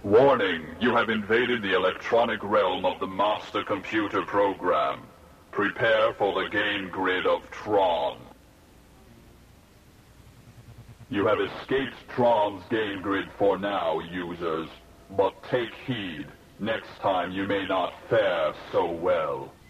Warning, you have invaded the electronic realm of the Master Computer Program. Prepare for the game grid of Tron. You have escaped Tron's game grid for now, users. But take heed. Next time you may not fare so well.